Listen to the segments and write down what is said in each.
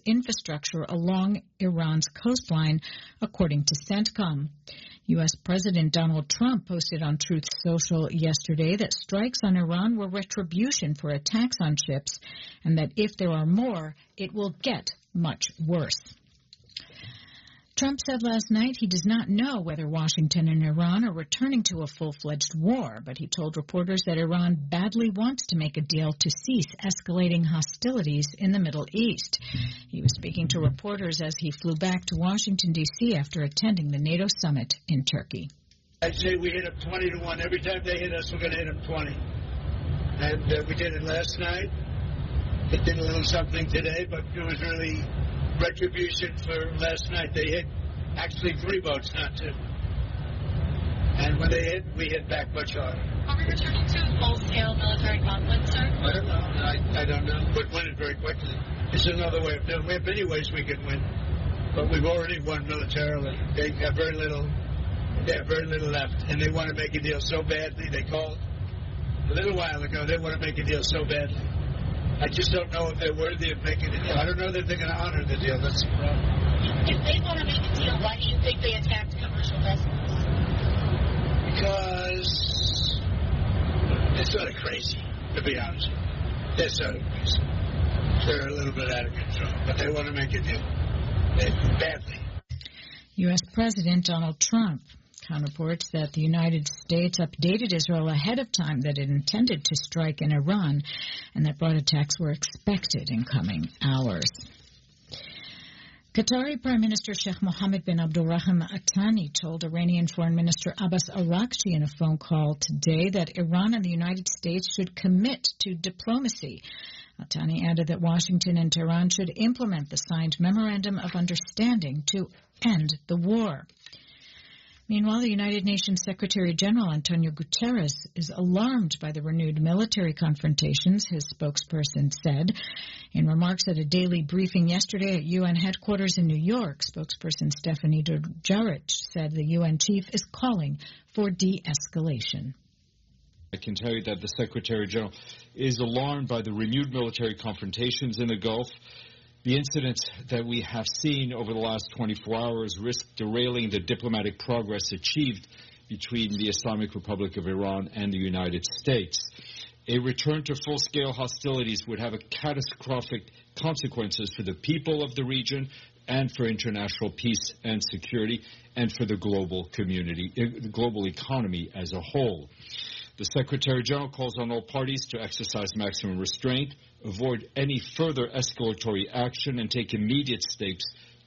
infrastructure along Iran's coastline, according to CENTCOM. U.S. President Donald Trump posted on Truth Social yesterday that strikes on Iran were retribution for attacks on ships, and that if there are more, it will get much worse. Trump said last night he does not know whether Washington and Iran are returning to a full-fledged war, but he told reporters that Iran badly wants to make a deal to cease escalating hostilities in the Middle East. He was speaking to reporters as he flew back to Washington, D.C. after attending the NATO summit in Turkey. I'd say we hit them 20-1. Every time they hit us, we're going to hit them 20. And we did it last night. It did a little something today, but it was really retribution for last night. They hit actually 3 boats, not 2. And when they hit, we hit back much harder. Are we returning to full-scale military conflict, sir? I don't know. I don't know. But win it very quickly. It's another way of doing it. We have many ways we can win. But we've already won militarily. They have very little left. And they want to make a deal so badly. They called a little while ago. They want to make a deal so badly. I just don't know if they're worthy of making a deal. I don't know that they're going to honor the deal. That's the problem. If they want to make a deal, why do you think they attacked commercial vessels? Because they're sort of crazy, to be honest. They're sort of crazy. They're a little bit out of control, but they want to make a deal. Badly. U.S. President Donald Trump reports that the United States updated Israel ahead of time that it intended to strike in Iran and that broad attacks were expected in coming hours. Qatari Prime Minister Sheikh Mohammed bin Abdulrahman Al Thani told Iranian Foreign Minister Abbas Araghchi in a phone call today that Iran and the United States should commit to diplomacy. Al Thani added that Washington and Tehran should implement the signed Memorandum of Understanding to end the war. Meanwhile, the United Nations Secretary-General Antonio Guterres is alarmed by the renewed military confrontations, his spokesperson said. In remarks at a daily briefing yesterday at UN headquarters in New York, spokesperson Stephanie Dujarric said the UN chief is calling for de-escalation. I can tell you that the Secretary-General is alarmed by the renewed military confrontations in the Gulf. The incidents that we have seen over the last 24 hours risk derailing the diplomatic progress achieved between the Islamic Republic of Iran and the United States. A return to full-scale hostilities would have catastrophic consequences for the people of the region and for international peace and security and for the global community, the global economy as a whole. The Secretary-General calls on all parties to exercise maximum restraint, avoid any further escalatory action, and take immediate steps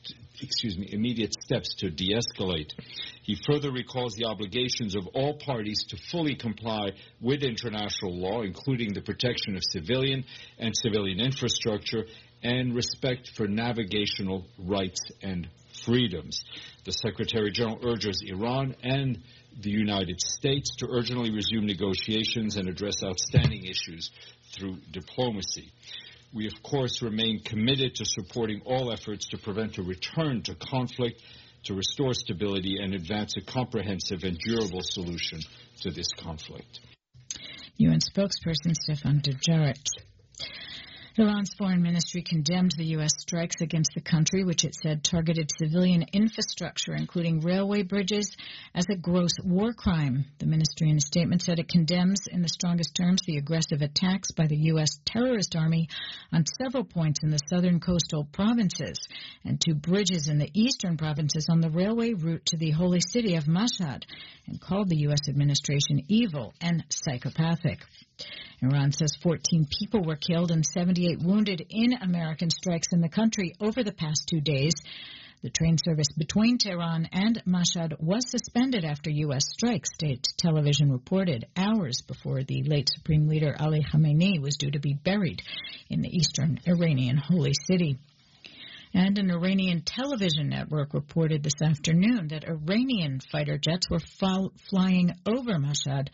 to de-escalate. He further recalls the obligations of all parties to fully comply with international law, including the protection of civilian and civilian infrastructure and respect for navigational rights and freedoms. The Secretary-General urges Iran and the United States to urgently resume negotiations and address outstanding issues through diplomacy. We, of course, remain committed to supporting all efforts to prevent a return to conflict, to restore stability, and advance a comprehensive and durable solution to this conflict. UN spokesperson Stefan Dujarric. Iran's foreign ministry condemned the U.S. strikes against the country, which it said targeted civilian infrastructure, including railway bridges, as a gross war crime. The ministry in a statement said it condemns in the strongest terms the aggressive attacks by the U.S. terrorist army on several points in the southern coastal provinces and 2 bridges in the eastern provinces on the railway route to the holy city of Mashhad, and called the U.S. administration evil and psychopathic. Iran says 14 people were killed and 78 wounded in American strikes in the country over the past 2 days. The train service between Tehran and Mashhad was suspended after U.S. strikes, state television reported, hours before the late Supreme Leader Ali Khamenei was due to be buried in the eastern Iranian holy city. And an Iranian television network reported this afternoon that Iranian fighter jets were flying over Mashhad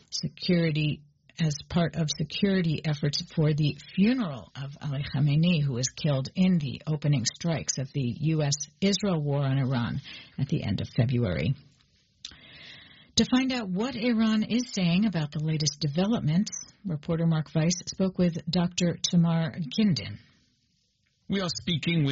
as part of security efforts for the funeral of Ali Khamenei, who was killed in the opening strikes of the U.S.-Israel war on Iran at the end of February. To find out what Iran is saying about the latest developments, reporter Mark Weiss spoke with Dr. Tamar Gindin. We are speaking with